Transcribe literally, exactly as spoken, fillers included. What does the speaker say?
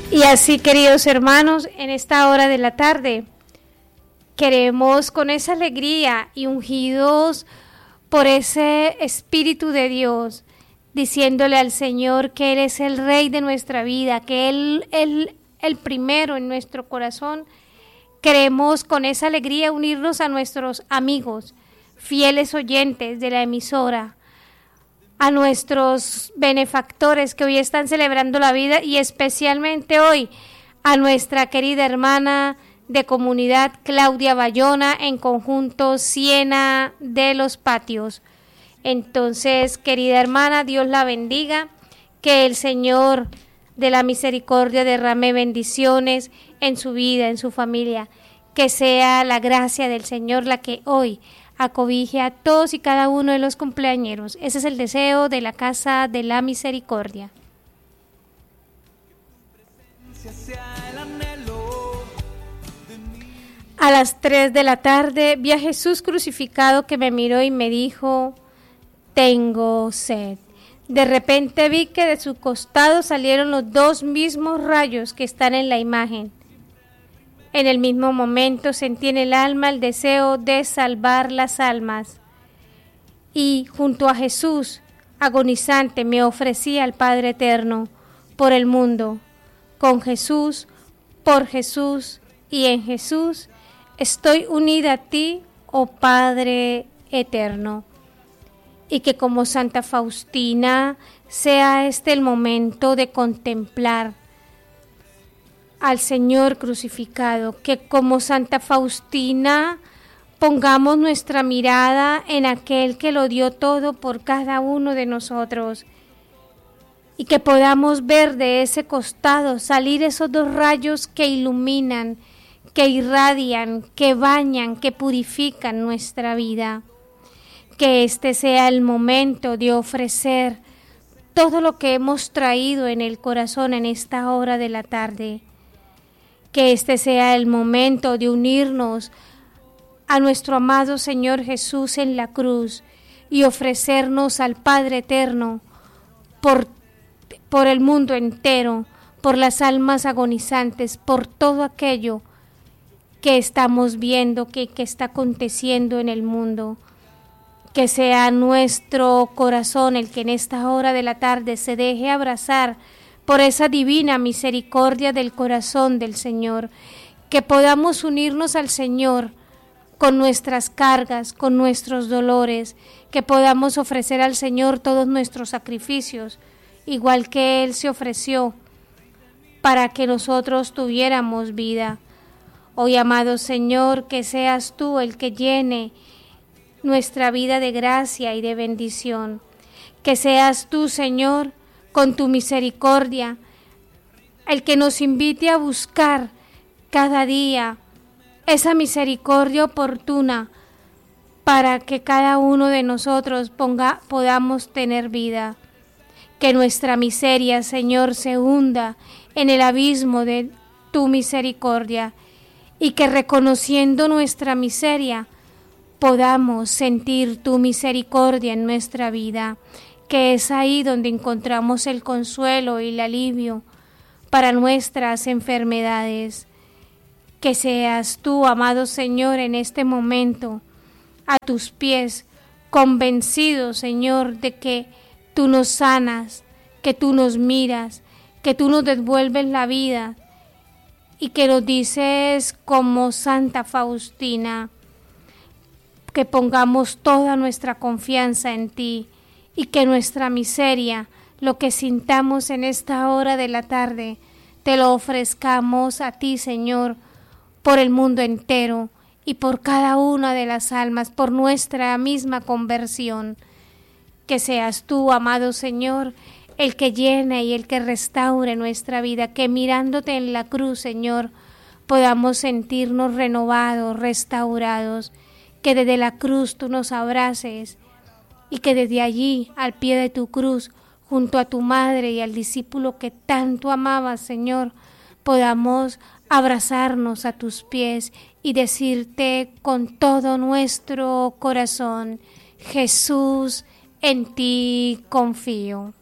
Y así, queridos hermanos, en esta hora de la tarde, queremos con esa alegría y ungidos por ese Espíritu de Dios, diciéndole al Señor que Él es el Rey de nuestra vida, que Él es el, el primero en nuestro corazón. Queremos con esa alegría unirnos a nuestros amigos, fieles oyentes de la emisora, a nuestros benefactores que hoy están celebrando la vida y especialmente hoy a nuestra querida hermana de comunidad Claudia Bayona en conjunto Siena de los Patios. Entonces, querida hermana, Dios la bendiga, que el Señor de la misericordia derrame bendiciones en su vida, en su familia, que sea la gracia del Señor la que hoy acobije a todos y cada uno de los cumpleañeros. Ese es el deseo de la Casa de la Misericordia. A las tres de la tarde vi a Jesús crucificado que me miró y me dijo: tengo sed. De repente vi que de su costado salieron los dos mismos rayos que están en la imagen. En el mismo momento sentí en el alma el deseo de salvar las almas. Y junto a Jesús, agonizante, me ofrecí al Padre Eterno por el mundo. Con Jesús, por Jesús y en Jesús, estoy unida a ti, oh Padre Eterno. Y que como Santa Faustina sea este el momento de contemplar al Señor crucificado, que como Santa Faustina pongamos nuestra mirada en aquel que lo dio todo por cada uno de nosotros y que podamos ver de ese costado salir esos dos rayos que iluminan, que irradian, que bañan, que purifican nuestra vida. Que este sea el momento de ofrecer todo lo que hemos traído en el corazón en esta hora de la tarde. Que este sea el momento de unirnos a nuestro amado Señor Jesús en la cruz y ofrecernos al Padre Eterno por, por el mundo entero, por las almas agonizantes, por todo aquello que estamos viendo, que, que está aconteciendo en el mundo. Que sea nuestro corazón el que en esta hora de la tarde se deje abrazar por esa divina misericordia del corazón del Señor, que podamos unirnos al Señor con nuestras cargas, con nuestros dolores, que podamos ofrecer al Señor todos nuestros sacrificios, igual que Él se ofreció para que nosotros tuviéramos vida. Hoy, amado Señor, que seas tú el que llene nuestra vida de gracia y de bendición, que seas tú, Señor, con tu misericordia, el que nos invite a buscar cada día esa misericordia oportuna para que cada uno de nosotros ponga, podamos tener vida. Que nuestra miseria, Señor, se hunda en el abismo de tu misericordia y que reconociendo nuestra miseria podamos sentir tu misericordia en nuestra vida, que es ahí donde encontramos el consuelo y el alivio para nuestras enfermedades. Que seas tú, amado Señor, en este momento a tus pies, convencido, Señor, de que tú nos sanas, que tú nos miras, que tú nos devuelves la vida y que nos dices como Santa Faustina, que pongamos toda nuestra confianza en ti y que nuestra miseria, lo que sintamos en esta hora de la tarde, te lo ofrezcamos a ti, Señor, por el mundo entero y por cada una de las almas, por nuestra misma conversión. Que seas tú, amado Señor, el que llena y el que restaure nuestra vida, que mirándote en la cruz, Señor, podamos sentirnos renovados, restaurados, que desde la cruz tú nos abraces y que desde allí, al pie de tu cruz, junto a tu madre y al discípulo que tanto amabas, Señor, podamos abrazarnos a tus pies y decirte con todo nuestro corazón: Jesús, en ti confío.